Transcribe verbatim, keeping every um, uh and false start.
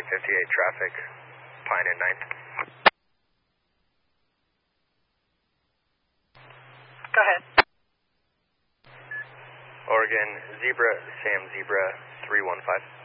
eight fifty-eight traffic, Pine and ninth. Go ahead. Oregon, Zebra, Sam Zebra, three one five.